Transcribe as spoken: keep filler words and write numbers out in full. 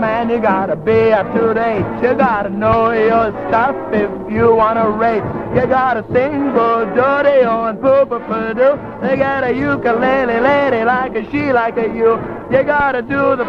man, you gotta be up to date. You gotta know your stuff if you wanna rate. You gotta sing for dirty on poo-poo-poo-doo. They got a ukulele lady like a she like a you. You gotta do the